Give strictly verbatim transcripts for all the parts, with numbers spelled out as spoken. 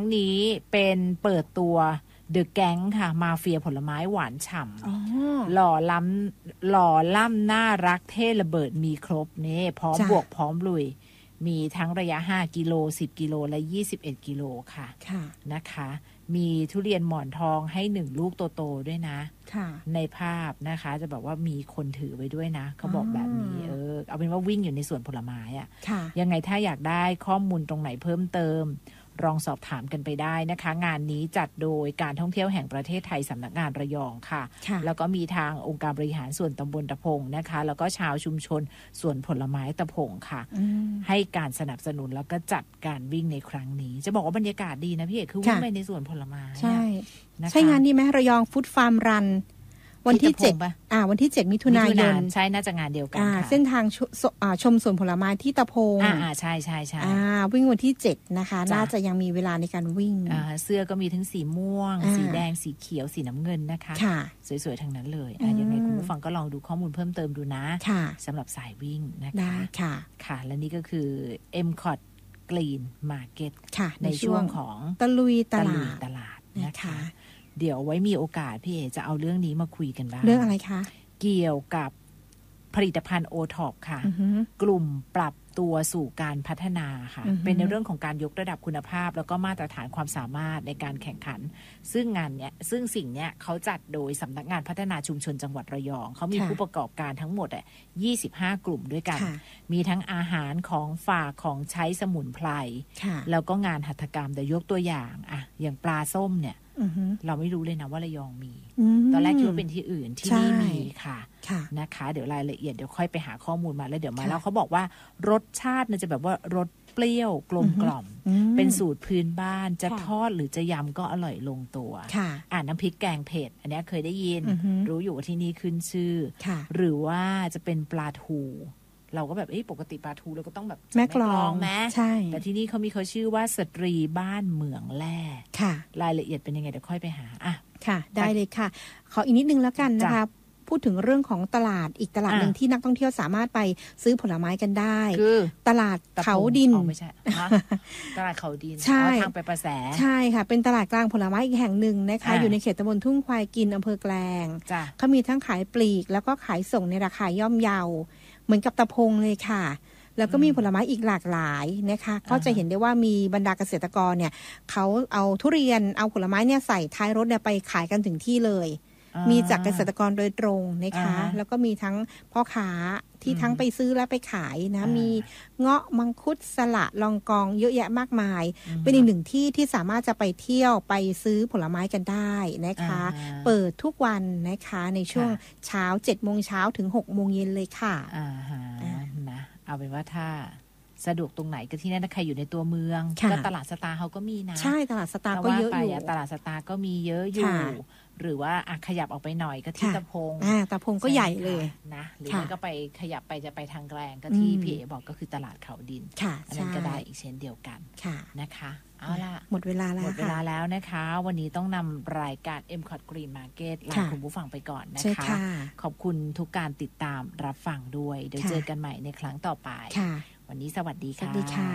นี้เป็นเปิดตัวเดอะแก๊งค่ะมาเฟียผลไม้หวานฉ่ำหล่อล้ำหล่อล่ำน่ารักเท่ระเบิดมีครบนี่พร้อมบวกพร้อมลุยมีทั้งระยะห้ากิโลสิบกิโลและยี่สิบเอ็ดกิโลค่ะนะคะมีทุเรียนหมอนทองให้หนึ่งลูกโตๆด้วยนะในภาพนะคะจะบอกว่ามีคนถือไว้ด้วยนะเขาบอกแบบนี้เออเอาเป็นว่าวิ่งอยู่ในสวนผลไม้อ่ะยังไงถ้าอยากได้ข้อมูลตรงไหนเพิ่มเติมลองสอบถามกันไปได้นะคะงานนี้จัดโดยการท่องเที่ยวแห่งประเทศไทยสำนักงานระยองค่ะแล้วก็มีทางองค์การบริหารส่วนตำบลตะพงนะคะแล้วก็ชาวชุมชนสวนผลไม้ตะพงค่ะให้การสนับสนุนแล้วก็จัดการวิ่งในครั้งนี้จะบอกว่าบรรยากาศดีนะพี่เอกคือวิ่งไปในสวนผลไม้ใช่ใช่งานดีไหมระยองฟู้ดฟาร์มรันวันที่เจ็ดอ่าวันที่เจ็ดมิถุนายนใช่น่าจะงานเดียวกันค่ะเส้นทางชมสวนผลไม้ที่ตะพงอ่าใช่ใช่ใช่อ่าวิ่งวันที่เจ็ดนะคะน่าจะยังมีเวลาในการวิ่งอ่าเสื้อก็มีทั้งสีม่วงสีแดงสีเขียวสีน้ำเงินนะคะสวยๆทั้งนั้นเลยอ่ะยังไงคุณผู้ฟังก็ลองดูข้อมูลเพิ่มเติมดูนะสำหรับสายวิ่งนะคะค่ะค่ะและนี่ก็คือ เอ็ม คอท Green Market ในช่วงของตะลุยตลาดตลาดนะคะเดี๋ยวไว้มีโอกาสพี่เอจะเอาเรื่องนี้มาคุยกันบ้างเรื่องอะไรคะเกี่ยวกับผลิตภัณฑ์โอท็อปค่ะกลุ่มปรับตัวสู่การพัฒนาค่ะเป็นในเรื่องของการยกระดับคุณภาพแล้วก็มาตรฐานความสามารถในการแข่งขันซึ่งงานเนี้ยซึ่งสิ่งเนี้ยเขาจัดโดยสำนักงานพัฒนาชุมชนจังหวัดระยองเขามีผู้ประกอบการทั้งหมดอ่ะยี่สิบห้ากลุ่มด้วยกันมีทั้งอาหารของฝากของใช้สมุนไพรแล้วก็งานหัตถกรรมเดี๋ยวยกตัวอย่างอ่ะอย่างปลาส้มเนี่ยเราไม่รู้เลยนะว่าระยองมีตอนแรกคิดว่าเป็นที่อื่นที่นี่มีค่ะนะคะเดี๋ยวรายละเอียดเดี๋ยวค่อยไปหาข้อมูลมาแล้วเดี๋ยวมาแล้วเขาบอกว่ารสชาติเนี่ยจะแบบว่ารสเปรี้ยวกลมกล่อมเป็นสูตรพื้นบ้านจะทอดหรือจะยำก็อร่อยลงตัวอ่าน้ำพริกแกงเผ็ดอันนี้เคยได้ยินรู้อยู่ว่าที่นี่ขึ้นชื่อหรือว่าจะเป็นปลาทูเราก็แบบเอ้ปกติปลาทูเราก็ต้องแบบแม่กลองแม้ใช่แต่ที่นี่เขามีเขาชื่อว่าสตรีบ้านเหมืองแร่ค่ะรายละเอียดเป็นยังไงเดี๋ยวค่อยไปหาอ่ะค่ะได้เลยค่ะขออีกนิดนึงแล้วกันนะคะพูดถึงเรื่องของตลาดอีกตลาดหนึ่งที่นักท่องเที่ยวสามารถไปซื้อผลไม้กันได้คือตลาดเขาดินไม่ใช่ตลาดเขาดินใช่ทางไปประแสใช่ค่ะเป็นตลาดกลางผลไม้อีกแห่งหนึ่งนะคะอยู่ในเขตตำบลทุ่งควายกินอำเภอแกลงเขามีทั้งขายปลีกแล้วก็ขายส่งในราคาย่อมเยาเหมือนกับตะพงเลยค่ะแล้วก็มีผลไม้อีกหลากหลายนะคะก็จะเห็นได้ว่ามีบรรดาเกษตรกรเนี่ยเขาเอาทุเรียนเอาผลไม้เนี่ยใส่ท้ายรถเนี่ยไปขายกันถึงที่เลยมีจากเกษตรกรโดยตรงนะคะแล้วก็มีทั้งพ่อค้าที่ทั้งไปซื้อและไปขายนะมีเงาะมังคุดสละลองกองเยอะแยะมากมายเป็นอีกหนึ่งที่ที่สามารถจะไปเที่ยวไปซื้อผลไม้กันได้นะคะเปิดทุกวันนะคะในช่วงเช้าเจ็ดโมงเช้าถึงหกโมงเย็นเลยค่ะนะเอาเป็นว่าถ้าสะดวกตรงไหนก็ที่นั่นถ้าใครอยู่ในตัวเมืองก็ตลาดสตาร์เขาก็มีนะใช่ตลาดสตาร์ก็เยอะอยู่ตลาดสตาร์ก็มีเยอะอยู่หรือว่าขยับออกไปหน่อยก็ที่ตะพงตะพงก็ใหญ่เลยนะหรือไม่ก็ไปขยับไปจะไปทางแกลงก็ที่พี่เอบอกก็คือตลาดเขาดินอันนั้นก็ได้อีกเช่นเดียวกันนะคะเอาล่ะหมดเวลาแล้วหมดเวลาแล้วนะคะวันนี้ต้องนำรายการ เอ็ม คอท Green Market ลาคุณผู้ฟังไปก่อนนะคะขอบคุณทุกการติดตามรับฟังด้วยเดี๋ยวเจอกันใหม่ในครั้งต่อไปวันนี้สวัสดีค่ะสวัสดีค่ะ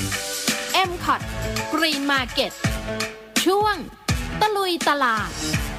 เอ็ม คอท Green Market ช่วงตะลุยตลาด